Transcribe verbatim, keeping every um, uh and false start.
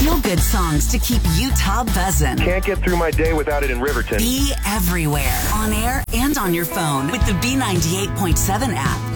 feel-good songs to keep Utah buzzing. Can't get through my day without it in Riverton. Be everywhere, on air and on your phone with the B ninety-eight point seven app.